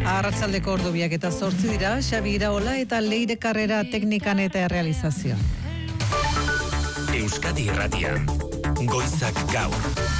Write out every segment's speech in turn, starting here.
Arratsaldeko ordu 2:08 dira, Xabi Iraola eta Leire Carrera teknikan eta realizazioa. Euskadi Irratian, Goizak Gaur,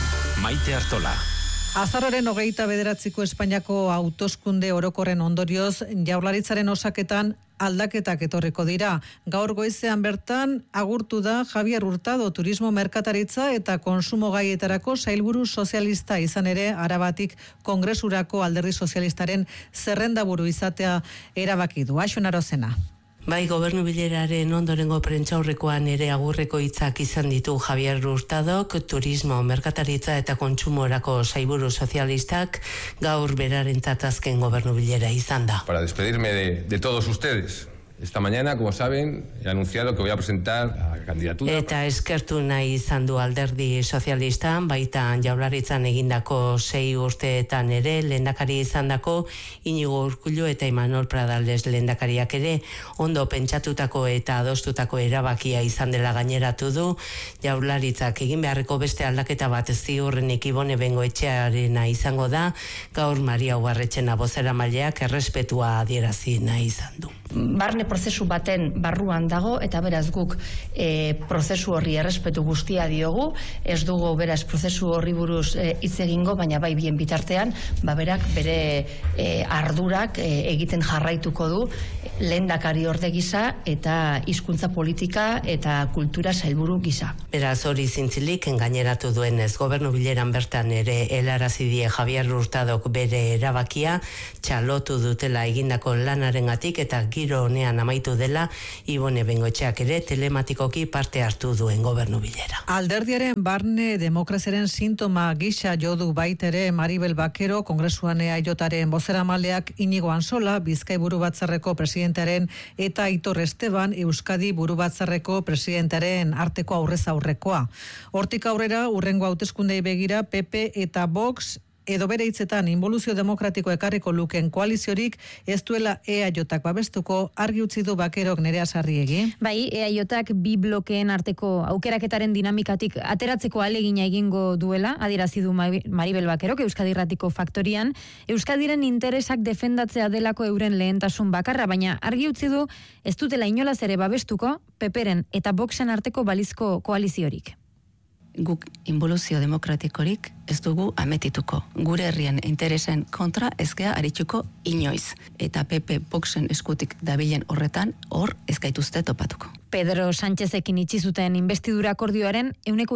Maite Artola. Azaroaren 29ko Espainiako hauteskunde orokorren ondorioz, Jaurlaritzaren osaketan aldaketak etorriko dira. Gaur goizean bertan agurtu da Javier Hurtado turismo merkataritza eta konsumo gaietarako sailburu sozialista, izan ere Arabatik Kongresurako Alderdi Sozialistaren zerrendaburu izatea erabaki du. Aixo Narozena. Bai, gobernu bileraren ondorengo prentsaurrekoan ere agurreko hitzak izan ditu Javier Hurtadok, turismo, merkataritza eta kontsumorako sailburu sozialistak, gaur berarentzat azken gobernu bilera izan da. Para despedirme de todos ustedes. Esta mañana, como saben, he anunciado que voy a presentar la candidatura. Eta eskertu nahi izan du Alderdi Sozialistan, baita Jaurlaritzan egindako 6 urteetan ere, lehendakari izandako Iñigo Urkullu eta Imanol Pradales lehendakariak ere, ondo pentsatutako eta adostutako erabakia izan dela gaineratu du. Jaurlaritzak egin beharreko beste aldaketa bat ziurrenik Ibone Bengoetxearena izango da, gaur Maria Ugarretxena bozeramaileak errespetua adierazi nahi izan du. Barne prozesu baten barruan dago eta beraz guk prozesu horri errespetu guztia diogu, ez dugu beraz prozesu horri buruz hitz egingo, baina bai bien bitartean, berak bere ardurak egiten jarraituko du lehendakari orde gisa eta hizkuntza politika eta kultura sailburu gisa. Beraz hori zintzilik gaineratu duenez, gobernu bileran bertan ere helarazi die Javier Hurtadok bere erabakia, txalotu dutela egindako lanarengatik eta giro honean amaitu dela, Ibone Bengoetxeak ere telematikoki parte hartu duen gobernu bilera. Alderdiaren barne demokraziaren sintoma gisa jodu baitere Maribel Bakero, Kongresuan EAJaren bozeramaileak Iñigo Ansola, Bizkai burubatzarreko presidentearen eta Aitor Esteban, Euskadi burubatzarreko presidentearen arteko aurrez aurrekoa. Hortik aurrera, hurrengo hauteskundei begira, PP eta Vox edo bere hitzetan inboluzio demokratiko ekarriko luken koaliziorik ez duela EAJak babestuko, argi utzi du Bakerok Nerea Sarriegi. Bai, EAJak bi blokeen arteko aukeraketaren dinamikatik ateratzeko ahalegina egingo duela, adierazi du Maribel Bakerok Euskadi Irratiko Faktorian. Euskadiren interesak defendatzea delako euren lehentasun bakarra, baina argi utzi du ez dutela inolaz ere babestuko PPren eta Voxen arteko balizko koaliziorik. Guk inboluzio demokratikorik ez dugu ametituko. Gure herrien interesen kontra ezgea aritxuko inoiz. Eta PP Voxen eskutik dabilen horretan, hor ez gaituzte topatuko. Pedro Sánchezekin itxi zuten investidura akordioaren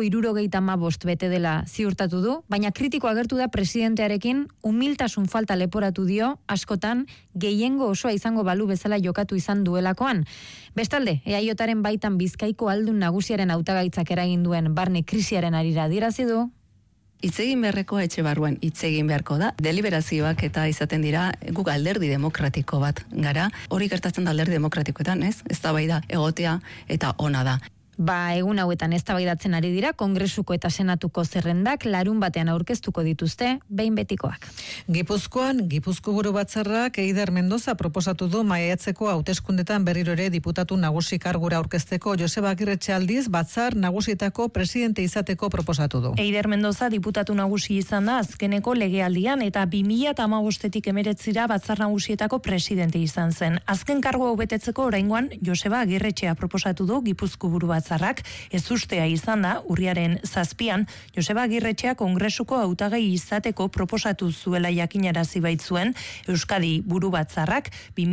175 bete dela ziurtatu du, baina kritiko agertu da presidentearekin humiltasun falta leporatu dio, askotan gehiengo osoa izango balu bezala jokatu izan duelakoan. Bestalde, EAJaren baitan Bizkaiko aldun nagusiaren hautagaitzak eragin duen barne krisiaren arira adierazi du. Itzegin beharrekoa etxe barruan itzegin beharko da. Deliberazioak eta izaten dira guk alderdi demokratiko bat gara. Hori gertatzen da alderdi demokratikoetan, ez? Eztabaida egotea eta ona da. Egun hauetan eztabaidatzen ari dira Kongresuko eta Senatuko zerrendak larun batean aurkeztuko dituzte behin betikoak. Gipuzkoan, Gipuzko burubatzarrak Eider Mendoza proposatu du maiatzeko hauteskundetan berriro ere diputatu nagusi kargura aurkezteko. Joseba Agirretxe aldiz batzar nagusietako presidente izateko proposatu du. Eider Mendoza diputatu nagusi izan da azkeneko legealdian eta 2015tik 19 batzar nagusietako presidente izan zen. Azken kargu hau betetzeko oraingoan Joseba Agirretxea proposatu du Gipuzko burubatzarrak. Ez ustea izan da, urriaren 7an, Joseba Agirretxea Kongresuko hautagai izateko proposatu zuela jakinarazi baitzuen, Euskadi burubatzarrak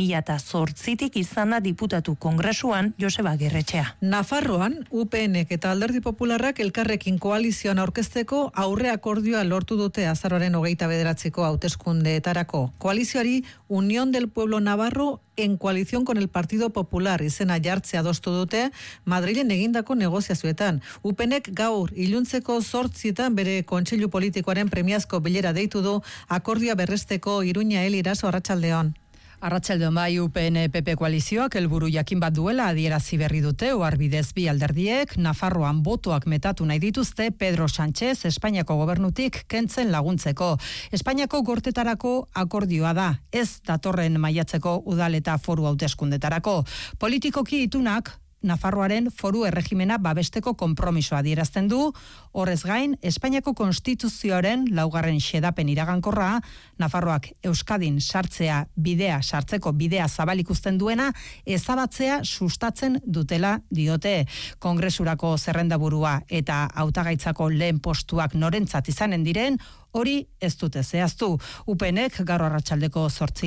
2008tik izan da diputatu Kongresuan Joseba Agirretxea. Nafarroan, UPNek eta Alderdi Popularrak elkarrekin koalizioan aurkezteko aurre akordioa lortu dute azaroaren 29ko hauteskundeetarako. Koalizioari Unión del Pueblo Navarro en coalición con el Partido Popular izena jartzea adostu dute Madrilen egindako negoziazioetan. UPNek gaur iluntzeko 8 bere kontseilu politikoaren premiazko bilera deitu du akordioa berresteko. Iruña Eliraso, arratsaldeon. Arratsaldeon bai, UPN-PP koalizioak helburu jakin bat duela adierazi berri dute, oharbidez bi alderdiek Nafarroan botoak metatu nahi dituzte Pedro Sánchez Espainiako gobernutik kentzen laguntzeko. Espainiako gortetarako akordioa da, ez datorren maiatzeko udal eta foru hauteskundetarako. Politikoki itunak Nafarroaren foru erregimena babesteko konpromisoa adierazten du. Horrez gain, Espainiako Konstituzioaren 4. xedapen iragankorra, Nafarroak Euskadin sartzeko bidea zabalik uzten duena, ezabatzea sustatzen dutela diote. Kongresurako zerrendaburua eta hautagaitzako lehen postuak norentzat izanen diren, hori ez dute zehaztu. UPNek gaur arratsaldeko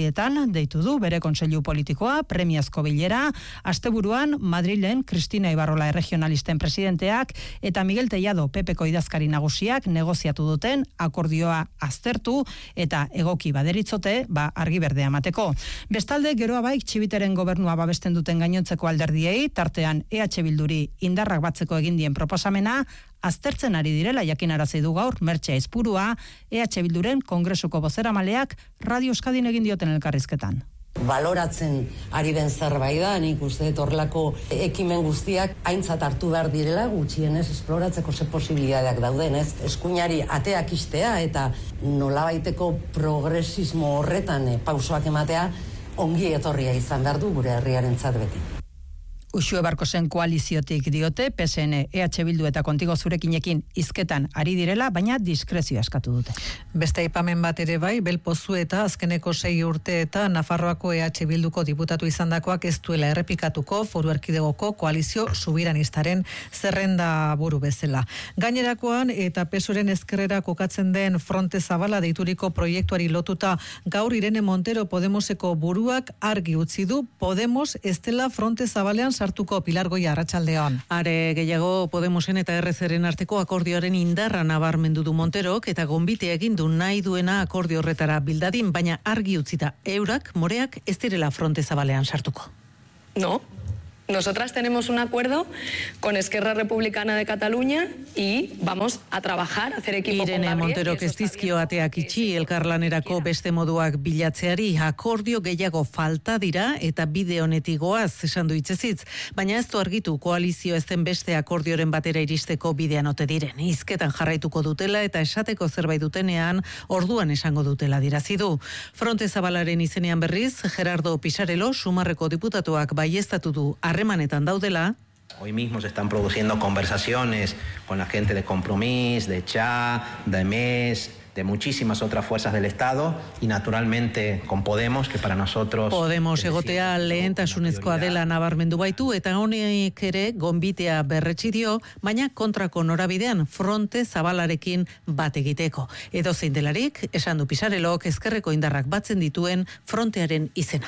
8 deitu du bere kontseilu politikoa, premiazko bilera, asteburuan Madrilen Cristina Ibarrola erregionalisten presidenteak eta Miguel Tellado PPko idazkari nagusiak negoziatu duten akordioa aztertu eta egoki baderitzote, argi berdea emateko. Bestalde, geroa baik Txibiteren gobernua babesten duten gainontzeko alderdiei, tartean EH Bilduri indarrak batzeko egin dien proposamena, aztertzen ari direla jakinarazi du gaur Mertxe Aizpurua, EH Bilduren Kongresuko bozeramaleak Radio Euskadin egin dioten elkarrizketan. Baloratzen ari den zerbait da, nik uste horrelako ekimen guztiak aintzat hartu behar direla, gutxienez esploratzeko ze posibilitateak dauden, ez? Eskuinari ateak istea eta nolabaiteko progresismo horretan pausoak ematea ongi etorria izan behar du gure herriarentzat beti. Uxue Barkosen koaliziotik diote, PSN, EH Bildu eta Kontigo Zurekinekin hizketan ari direla, baina diskrezioa eskatu dute. Beste aipamen bat ere bai, Belpozu eta azkeneko 6 urte eta Nafarroako EH Bilduko diputatu izandakoak ez duela errepikatuko foru erkidegoko koalizio subiranistaren zerrenda buru bezala. Gainerakoan eta PSOEren ezkerrera kokatzen den Fronte Zabala deituriko proiektuari lotuta gaur Irene Montero Podemoseko buruak argi utzi du Podemos ez dela Fronte Zabalean sartuko. Pilar Goia, arratsaldeon. Are gehiago Podemosen eta RCren arteko akordioaren indarra nabarmendu du Monterok eta gonbite egin du nahi duena akordio horretara bildadin, baina argi utzita eurak moreak ez direla Fronte Zabalean sartuko. No. Nosotras tenemos un acuerdo con Esquerra Republicana de Cataluña y vamos a trabajar, a hacer equipo Irene con Gabriel. Monterok ez dizkio ateak itxi elkarlanerako beste moduak bilatzeari, akordio gehiago falta dira eta bide honetik goaz esan du hitzezitz, baina ez du argitu koalizio ez den beste akordioren batera iristeko bidean ote diren. Hizketan jarraituko dutela eta esateko zerbait dutenean orduan esango dutela dirazi du. Fronte Zabalaren izenean berriz, Gerardo Pisarello Sumarreko diputatuak baieztatu du harremanetan daudela. Hoy mismo se están produciendo conversaciones con la gente de Compromís, de CHA, de MES, de muchísimas otras fuerzas del Estado y naturalmente con Podemos, que para nosotros... Podemos egotea lehentasunezkoa dela nabarmendu baitu eta honek ere gonbitea berretsi dio, baina kontrako norabidean Fronte Zabalarekin bat egiteko. Edozein delarik, esan du Pisarellok ezkerreko indarrak batzen dituen frontearen izena.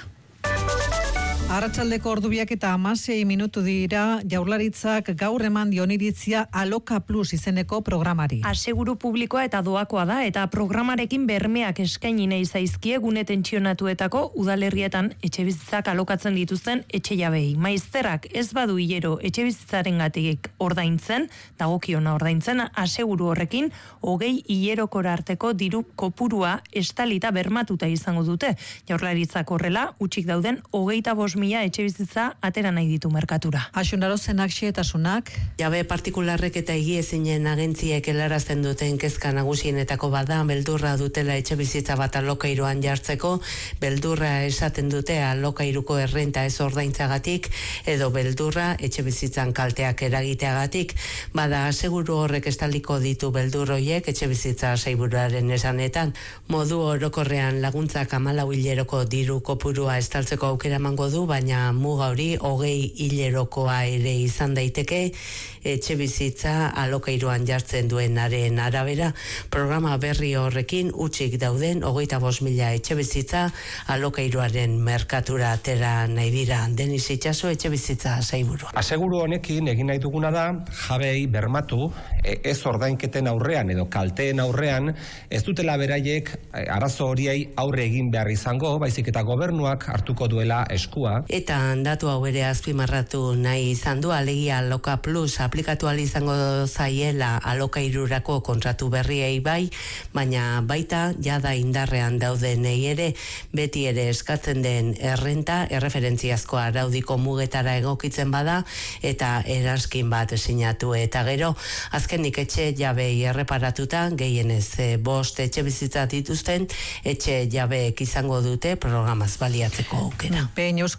Arratsaldeko ordubiak eta 16 minutu dira, Jaurlaritzak gaur eman dioniritzia Aloka Plus izeneko programari. Aseguru publikoa eta doakoa da eta programarekin bermeak eskaini nahi zaizkie gune tentsionatuetako udalerrietan etxebizitzak alokatzen dituzten etxejabei. Maizterrak ez badu hilero etxebizitzarengatik ordaintzen, dagokiona ordaintzen, aseguru horrekin 20 hilerokora arteko diru kopurua estalita bermatuta izango dute. Jaurlaritzak horrela, utzik dauden 25.000 etxebizitza atera nahi ditu merkatura. Axunarozenak xehetasunak. Jabe partikularrek eta higiezinen agentziek helarazten duten kezka nagusienetako bada, beldurra dutela etxebizitza bat alokairuan jartzeko, beldurra esaten dute alokairuko errenta ez ordaintzagatik, edo beldurra etxebizitzan kalteak eragiteagatik, bada aseguru horrek estaliko ditu beldurroiek etxebizitza sailburuaren esanetan, modu orokorrean laguntzak 14 hileroko diru kopurua estaltzeko aukera emango du, baina muga hori 20 hilerokoa ere izan daiteke etxebizitza alokairuan jartzen duenaren arabera. Programa berri horrekin utzik dauden 25.000 etxebizitza alokairuaren merkatura atera nahi dira. Denis Itxaso, etxebizitza sailburu. Aseguru honekin egin nahi duguna da jabei bermatu ez ordainketen aurrean edo kalteen aurrean ez dutela beraiek arazo horiei aurre egin behar izango, baizik eta gobernuak hartuko duela eskua. Eta datu hau ere azpimarratu nahi izan du, alegia Aloka Plus aplikatu ahal izango zaiela alokairurako kontratu berriei bai, baina baita jada indarrean daudenei ere, beti ere eskatzen den errenta, erreferentziazko araudiko mugetara egokitzen bada, eta eraskin bat sinatu eta gero, azkenik etxe jabei erreparatuta, gehienez 5 etxe bizitza dituzten, etxe jabeek izango dute programaz baliatzeko aukera. Pein Euskadi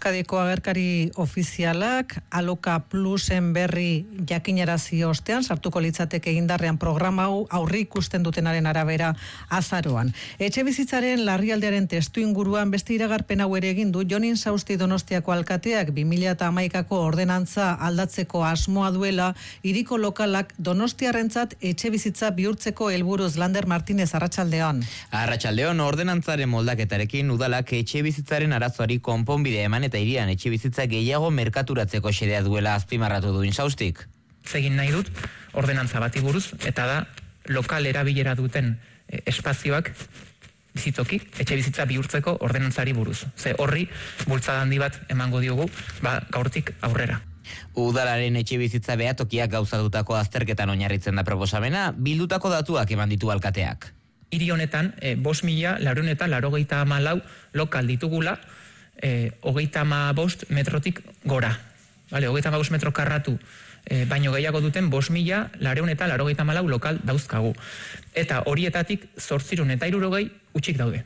Euskadiko agerkari ofizialak Aloka Plusen berri jakinarazi ostean sartuko litzateke indarrean programa hau aurri ikusten dutenaren arabera azaroan. Etxebizitzaren larrialdearen testu inguruan beste iragarpen hau ere egin du Jon Insausti Donostiako alkateak 2011ko ordenantza aldatzeko asmoa duela hiriko lokalak donostiarrentzat etxebizitza bihurtzeko helburuz. Lander Martínez, arratsaldeon. Arratsaldeon, ordenantzaren moldaketarekin udalak etxebizitzaren arazoari konponbide eman eta hirian etxebizitza gehiago merkaturatzeko xedea duela azpimarratu du Insaustik. Zegin nahi dut ordenantza bati buruz, eta da lokal erabilera duten espazioak bizitoki etxebizitza bihurtzeko ordenantzari buruz. Ze horri bultzada handi bat emango diogu gaurtik aurrera. Udalaren etxebizitza behatokiak gauzatutako azterketan oinarritzen da proposamena, bildutako datuak eman ditu alkateak. Hiri honetan, 5.484 lokal ditugula, 35 metrotik gora. 35 metro karratu baino gehiago duten 5.484 lokal dauzkagu. Eta horietatik 860 utxik daude.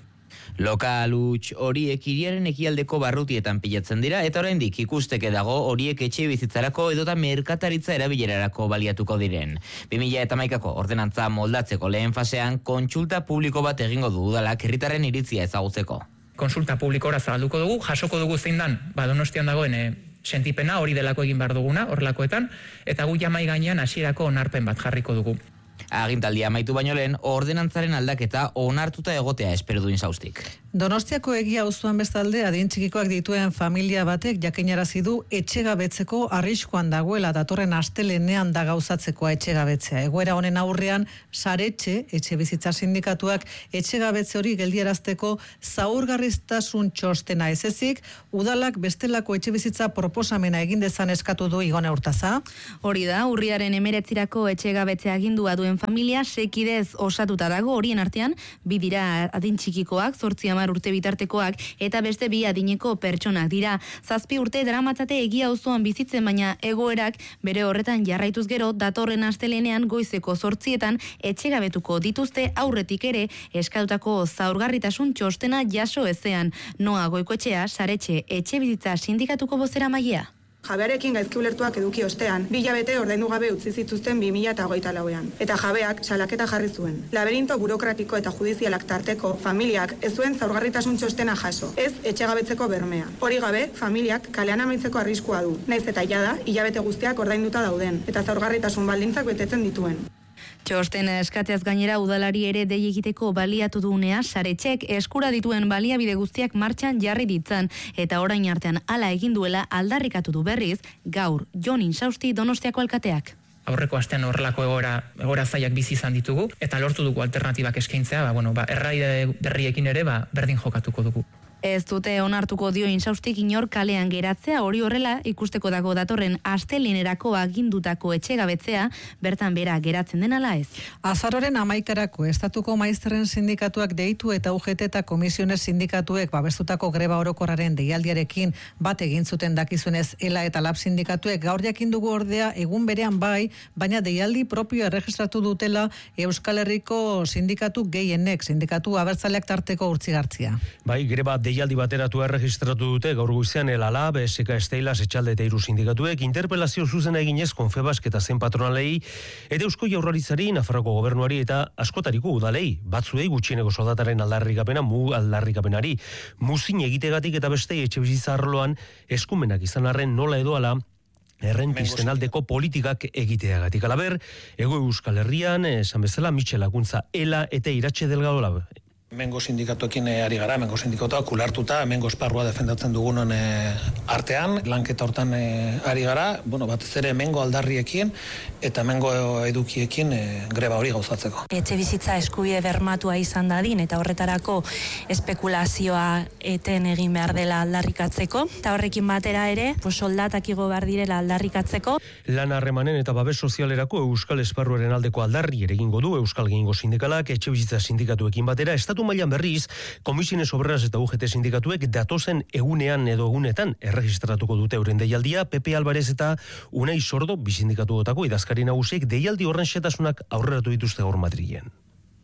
Lokal huts horiek hiriaren ekialdeko barrutietan pilatzen dira eta oraindik ikusteke dago horiek etxe bizitzarako edota merkataritza erabilerarako baliatuko diren. 2011ko ordenantza moldatzeko lehen fasean kontsulta publiko bat egingo du udalak herritarren iritzia ezagutzeko. Konsulta publikora zabalduko dugu, jasoko dugu zein dan, Donostian dagoen sentipena hori delako egin behar duguna, horrelakoetan, eta gu jamai gainean hasierako onarpen bat jarriko dugu. Agintaldia amaitu baino lehen, ordenantzaren aldaketa onartuta egotea espero du Insaustik. Donostiako egia auzoan bestalde adin txikikoak dituen familia batek jakinarazi du etxegabetzeko arriskuan dagoela datorren astelenean da gauzatzeko etxegabetzea. Egoera honen aurrean Saretxe etxebizitza sindikatuak etxegabetze hori geldiarazteko zaurgarriztasun txostena ez ezik, udalak bestelako etxebizitza proposamena egin dezan eskatu du Igone Urtaza. Hori da, urriaren 19 etxegabetzea agindua duen familia sekidez osatuta dago, horien artean 2 dira adin txikikoak, 8 urte bitartekoak eta beste 2 adineko pertsonak dira. 7 urte daramatzate egia auzoan bizitzen, baina egoerak bere horretan jarraituz gero datorren astelenean goizeko 8etan etxegabetuko dituzte aurretik ere eskatutako zaurgarritasun txostena jaso ezean. Noa Goikoetxea, Saretxe etxebizitza sindikatuko bozeramailea. Jabearekin gaizki ulertuak eduki ostean, 2 hilabete ordaindu gabe utzi zituzten 2024an. Eta jabeak salaketa jarri zuen. Laberinto burokratiko eta judizialak tarteko familiak ez zuen zaurgarritasun txostena jaso, ez etxegabetzeko bermea. Hori gabe, familiak kalean amaitzeko arriskua du. Naiz eta jada, hilabete guztiak ordainduta dauden, eta zaurgarritasun baldintzak betetzen dituen. Txostena eskatzeaz gainera udalari ere dei egiteko baliatu duunea, Saretxek eskura dituen baliabide guztiak martxan jarri ditzan, eta orain artean hala egin duela aldarrikatu du berriz, gaur Jon Insausti Donostiako alkateak. Aurreko astean horrelako egoera zaiak bizi izan ditugu, eta lortu dugu alternatibak eskaintzea, erraide berriekin ere berdin jokatuko dugu. Ez dute onartuko dio Insaustik inor kalean geratzea, hori horrela ikusteko dago datorren astelenerako agindutako etxegabetzea, bertan bera geratzen den ala ez. Azaroren 11 estatuko maizterren sindikatuak deitu eta UGT eta komisiones sindikatuek babestutako greba orokorraren deialdiarekin bat egin zuten dakizuenez ELA eta LAB sindikatuek gaur jakin dugu ordea egun berean baina deialdi propio erregistratu dutela Euskal Herriko sindikatu gehienek, sindikatu abertzaleak tarteko urtzigartzia. Greba deialdi bateratu erregistratu dute gaur goizean ELA-LAB, SK Steilas, Etxalde eta Hiru sindikatuek interpelazio zuzena eginez Confebask eta zen patronalei eta Eusko Jaurlaritzari, Nafarroko gobernuari eta askotariko udalei, batzuei gutxieneko soldataren aldarrikapenari muzin egitegatik eta beste etxebizitza arloan eskumenak izan arren nola edo ala errentisten aldeko politikak egiteagatik. Alaber, Hego Euskal Herrian, esan bezala, Mitxel Laguntza, ELA eta Iratxe Delgado LAB. Hemengo sindikatuekin ari gara, hemengo sindikatuak ulartuta, hemengo esparrua defendatzen dugunon artean, lanketa hortan ari gara, batez ere hemengo aldarriekin eta hemengo edukiekin greba hori gauzatzeko. Etxe bizitza eskubide bermatua izan dadin eta horretarako espekulazioa eten egin behar dela aldarrikatzeko, eta horrekin batera ere soldatak igo behar direla aldarrikatzeko. Lan harremanen eta babes sozialerako Euskal Esparruaren aldeko aldarri ere egingo du Euskal Gehiengo Sindikalak etxe bizitza sindikatuekin batera, estatu mailan berriz, Komisiones Obreras eta UGT sindikatuek datozen egunean edo egunetan erregistratuko dute euren deialdia, Pepe Alvarez eta Unai Sordo bisindikatuotako idazkari nagusiek deialdi horren xetasunak aurreratu dituzte gaur Madrilen.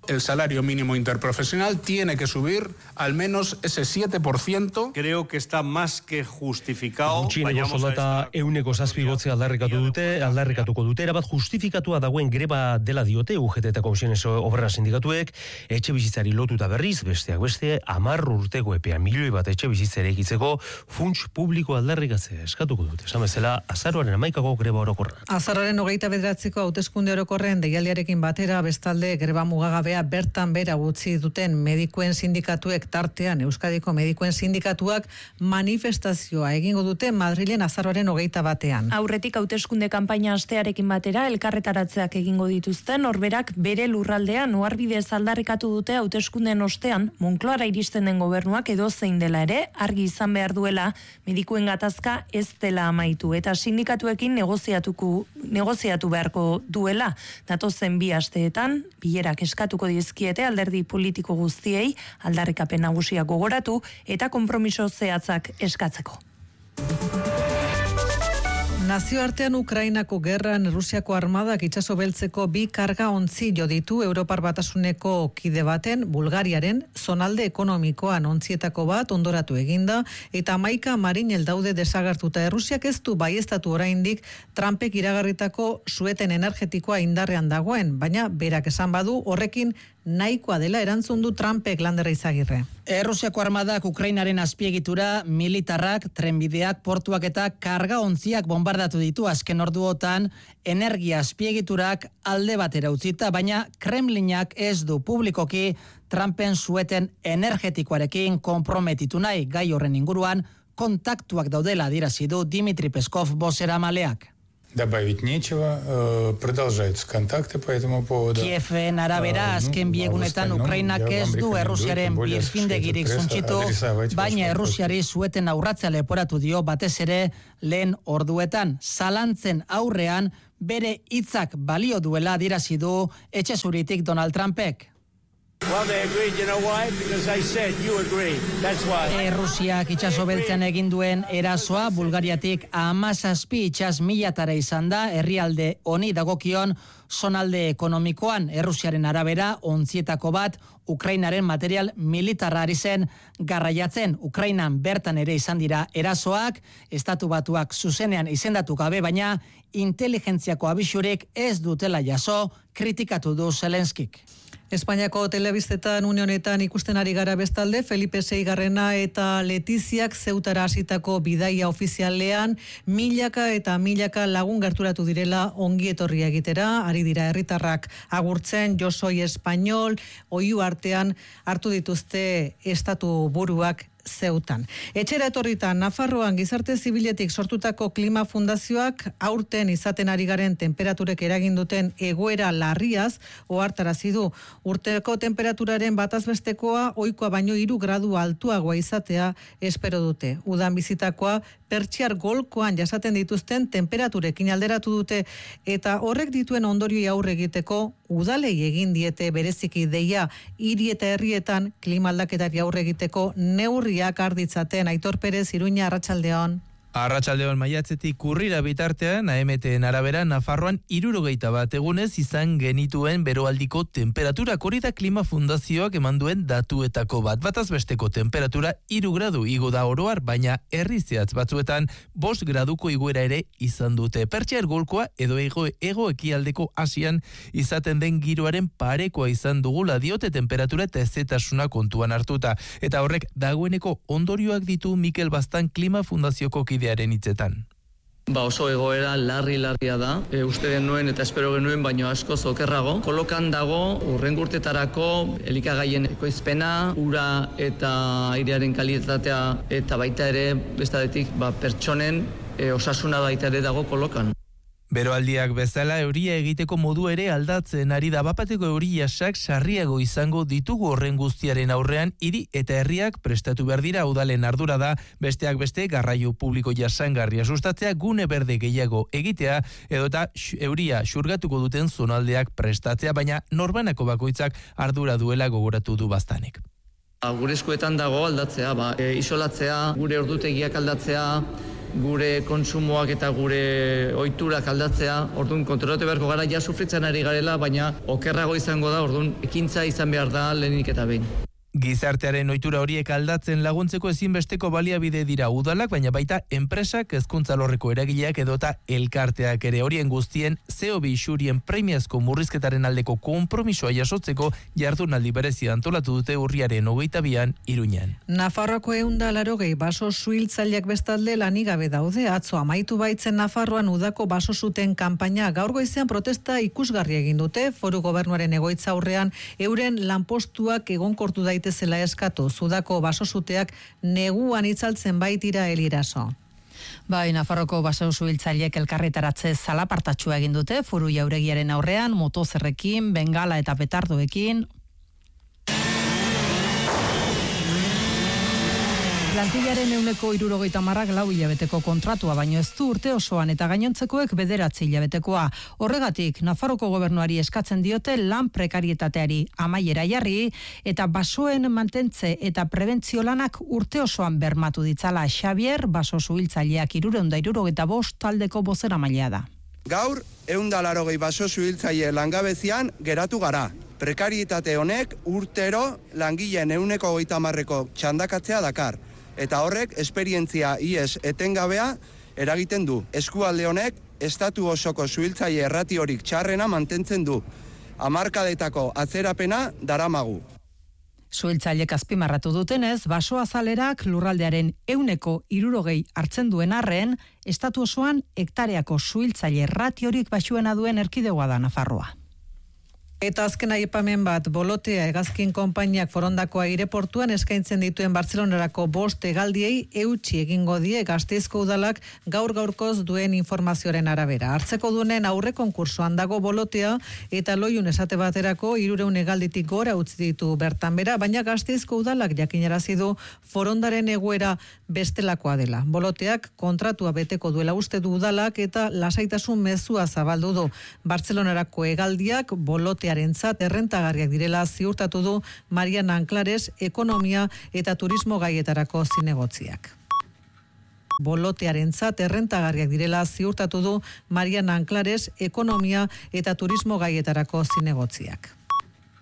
el salario mínimo interprofesional tiene que subir al menos ese 7%. Creo que está más que justificado. Gutxieneko soldata 7% aldarrikatuko dute, erabat justifikatua dagoen greba dela diote UGT eta Comisiones Obreras sindikatuek, etxe bizitzari lotuta berriz, besteak beste, 10 urteko epea milioi bat etxe bizitza eraikitzeko funts publiko aldarrikatzea eskatuko dute. Esan bezala, azaroaren 11ko greba orokorra. Azaroaren 29ko hauteskunde orokorren deialdiarekin batera, bestalde greba mugagabea bertan bera utzi duten medikuen sindikatuek tartean, Euskadiko medikuen sindikatuak manifestazioa egingo dute Madrilen azaroaren 21. Aurretik hauteskunde kanpaina astearekin batera elkarretaratzeak egingo dituzten, norberak bere lurraldean oharbidez aldarrikatu dute hauteskundeen ostean Moncloara iristen den gobernuak edozein dela ere argi izan behar duela medikuen gatazka ez dela amaitu eta sindikatuekin negoziatu beharko duela. Datozen 2 asteetan bilerak eskatuko dizkiete alderdi politiko guztiei aldarrikapen nagusiak gogoratu eta konpromiso zehatzak eskatzeko. Nazioartean Ukrainako gerran Rusiako armadak itsaso beltzeko 2 karga-ontzi jo ditu Europar Batasuneko kide baten, Bulgariaren zonalde ekonomikoan ontzietako bat ondoratu eginda eta 11 marinel daude desagertuta. Errusiak ez du baieztatu oraindik Trumpek iragarritako sueten energetikoa indarrean dagoen, baina berak esan badu horrekin nahikoa dela erantzun du Trumpek. Landerra Izagirre. Errusiako armadak Ukrainaren azpiegitura, militarrak, trenbideak, portuak eta karga-ontziak bombardatu ditu azken orduotan, energia azpiegiturak alde batera utzita, baina Kremlinak ez du publikoki Trumpen sueten energetikoarekin konprometitu nahi. Gai horren inguruan kontaktuak daudela adierazi du Dmitry Peskov bozeramaleak. Добавить нечего, продолжаются контакты по этому поводу. Kieven arabera azken biegunetan Ukrainak ez du Errusiaren birfindegirik suntsitu, baina Errusiari sueten aurratzea leporatu dio batez ere lehen orduetan. Zalantzen aurrean bere hitzak balio duela adierazi du etxe zuritik Donald Trumpek. Well, they agreed, you know why? Because I said you agreed. That's why. Errusiak itsaso beltzean egin duen erasoa Bulgariatik 17 itsas milatara izan da, herrialde honi dagokion zonalde ekonomikoan. Errusiaren arabera ontzietako bat Ukrainaren material militarra ari zen garraiatzen. Ukrainan bertan ere izan dira erasoak, Estatu Batuak zuzenean izendatu gabe, baina inteligentziako abisurik ez dutela jaso, kritikatu du Zelenskik. Espainiako telebistetan une honetan ikusten ari gara bestalde, Felipe VI eta Letiziak Zeutara hasitako bidaia ofizialean milaka eta milaka lagun gerturatu direla ongi etorria egitera, ari dira herritarrak agurtzen, yo soy español, oihu artean hartu dituzte estatu buruak Zeutan. Etxera etorrita Nafarroan gizarte zibiletik sortutako klima fundazioak aurten izaten ari garen temperaturek eragin duten egoera larriaz ohartarazi du. Urteko temperaturaren batazbestekoa ohikoa baino 3 gradu altuagoa izatea espero dute. Udan bizitakoa Pertsiar golkoan jasaten dituzten temperaturekin alderatu dute eta horrek dituen ondorioi aurre egiteko udalei egin diete bereziki deia hiri eta herrietan klima aldaketari aurre egiteko neurriak arditzaten. Aitor Perez, Iruña, Arratsaldeon. Arratsaldeon maiatzetik urrira bitartean, AMT-en arabera, Nafarroan 61 egunez izan genituen beroaldiko temperaturak. Hori da klima fundazioak eman duen datuetako bat. Batazbesteko temperatura 3 gradu igo da oroar, baina herri zehatz batzuetan 5 graduko igoera ere izan dute. Pertsiar golkoa edo ego ekialdeko Asian izaten den giroaren parekoa izan dugula diote temperatura eta ezetasuna kontuan hartuta. Eta horrek dagoeneko ondorioak ditu Mikel Baztan klima fundazioko kidearen hitzetan. Oso egoera larria da, uste genuen eta espero genuen baino askoz okerrago. Kolokan dago hurrengo urtetarako elikagaien ekoizpena, ura eta airearen kalitatea eta baita ere bestadetik pertsonen osasuna baita ere dago kolokan. Beroaldiak bezala euria egiteko modu ere aldatzen ari da. Bapateko euriasak sarriago izango ditugu horren guztiaren aurrean hiri eta herriak prestatu behar dira. Udalen ardura da besteak beste garraio publiko jasangarria sustatzea, gune berde gehiago egitea edota euria xurgatuko duten zonaldeak prestatzea, baina norbanako bakoitzak ardura duela gogoratu du Baztanek. Gure eskuetan dago aldatzea, isolatzea, gure ordutegiak aldatzea, gure kontsumoak eta gure ohiturak aldatzea, orduan kontrolatu beharko gara ja sufritzen ari garela, baina okerrago izango da, orduan ekintza izan behar da lehenik eta behin. Gizartearen ohitura horiek aldatzen laguntzeko ezinbesteko baliabide dira udalak, baina baita enpresak, hezkuntza alorreko eragileak edota elkarteak ere. Horien guztien CO2 isurien premiazko murrizketaren aldeko konpromisoa jasotzeko jardunaldi berezia antolatu dute urriaren 22an Iruñan. Nafarroako 180 baso suhiltzaileak bestalde lanik gabe daude. Atzo amaitu baitzen Nafarroan udako baso zuten kanpaina. Gaur goizean protesta ikusgarri egin dute. Foru gobernuaren egoitza aurrean euren lanpostuak egonkortu daitezela eskatu. Udako baso zuteak neguan itzaltzen baitira eliraso. Bai, Nafarroko baso suhiltzaileek elkarretaratze zalapartatsua egin dute Foru Jauregiaren aurrean, motozerrekin, bengala eta petardoekin. Plantillaren 170 lau hilabeteko kontratua, baino ez du urte osoan eta gainontzekoek 9 hilabetekoa. Horregatik, Nafarroko gobernuari eskatzen diote lan prekarietateari amaiera jarri eta basoen mantentze eta prebentzio lanak urte osoan bermatu ditzala. Xavier, baso suhiltzaileak 375 taldeko bozeramailea da. Gaur, 180 baso suhiltzaile langabezian geratu gara. Prekarietate honek urtero langileen 130ko txandakatzea dakar. Eta horrek esperientzia ies etengabea eragiten du. Eskualde honek estatu osoko suhiltzaile erratiorik txarrena mantentzen du. Hamarkadetako atzerapena daramagu. Suhiltzailek azpimarratu dutenez, baso azalerak lurraldearen 160 hartzen duen arren, estatu osoan hektareako suhiltzaile erratiorik baxuena duen erkidegoa da Nafarroa. Eta azken aipamen bat, Bolotea hegazkin konpainiak Forondako aireportuan eskaintzen dituen Bartzelonarako 5 hegaldiei eutsi egingo die Gasteizko udalak gaur-gaurkoz duen informazioaren arabera. Hartzeko dunen aurre konkursoan dago Bolotea eta Loiun esate baterako 300 hegalditik gora utzi ditu bertan bera, baina Gasteizko udalak jakinarazi du Forondaren egoera bestelakoa dela. Boloteak kontratua beteko duela uste du udalak eta lasaitasun mezua zabaldu du. Bartzelonarako hegaldiak Bolotea arentzat errentagarriak direla ziurtatu du Mariana Anklares ekonomia eta turismo gaietarako zinegotziak. Bolotearentzat errentagarriak direla ziurtatu du Mariana Anklares ekonomia eta turismo gaietarako zinegotziak.